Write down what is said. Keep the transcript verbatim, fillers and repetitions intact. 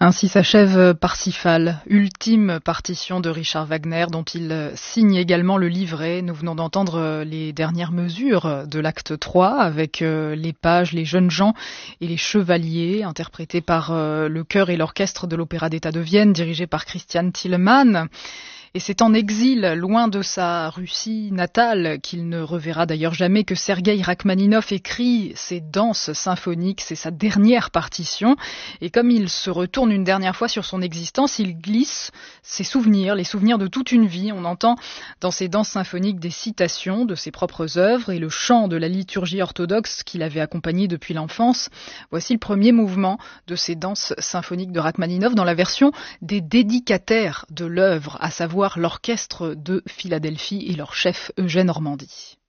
Ainsi s'achève Parsifal, ultime partition de Richard Wagner, dont il signe également le livret. Nous venons d'entendre les dernières mesures de l'acte trois, avec les pages, les jeunes gens et les chevaliers, interprétés par le chœur et l'orchestre de l'Opéra d'État de Vienne, dirigé par Christian Thielemann. Et c'est en exil, loin de sa Russie natale, qu'il ne reverra d'ailleurs jamais, que Sergueï Rachmaninov écrit ses danses symphoniques. C'est sa dernière partition. Et comme il se retourne une dernière fois sur son existence, il glisse ses souvenirs, les souvenirs de toute une vie. On entend dans ses danses symphoniques des citations de ses propres œuvres et le chant de la liturgie orthodoxe qu'il avait accompagné depuis l'enfance. Voici le premier mouvement de ces danses symphoniques de Rachmaninov dans la version des dédicataires de l'œuvre, à savoir l'orchestre de Philadelphie et leur chef Eugène Ormandy.